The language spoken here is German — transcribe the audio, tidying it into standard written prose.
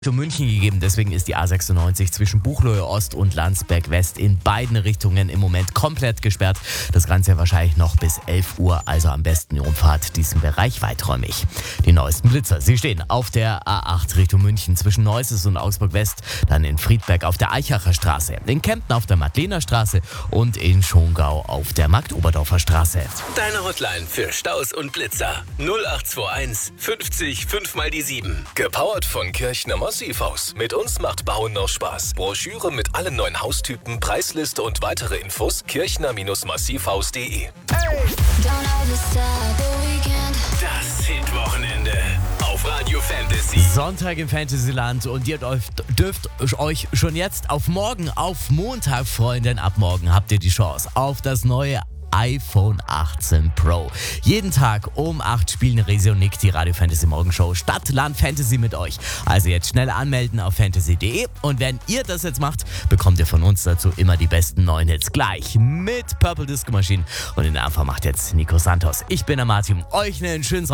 Für München gegeben, deswegen ist die A96 zwischen Buchloe Ost und Landsberg West in beiden Richtungen im Moment komplett gesperrt. Das Ganze wahrscheinlich noch bis 11 Uhr, also am besten umfahrt diesen Bereich weiträumig. Die neuesten Blitzer, sie stehen auf der A8 Richtung München zwischen Neuses und Augsburg West, dann in Friedberg auf der Eichacher Straße, in Kempten auf der Madlener Straße und in Schongau auf der Marktoberdorfer Straße. Deine Hotline für Staus und Blitzer 0821 50 5 mal die 7. Gepowert von Kirchner Massivhaus. Mit uns macht Bauen noch Spaß. Broschüre mit allen neuen Haustypen, Preisliste und weitere Infos kirchner-massivhaus.de. Das Hit-Wochenende auf Radio Fantasy. Sonntag im Fantasyland und ihr dürft euch schon jetzt auf morgen, auf Montag freuen, denn ab morgen habt ihr die Chance auf das neue iPhone 18 Pro. Jeden Tag um 8 spielen Resi und Nick die Radio Fantasy Morgenshow Stadt, Land, Fantasy mit euch. Also jetzt schnell anmelden auf fantasy.de und wenn ihr das jetzt macht, bekommt ihr von uns dazu immer die besten neuen Hits gleich mit Purple Disco Machine und den Anfang macht jetzt Nico Santos. Ich bin der Martin, euch einen schönen Sonntag.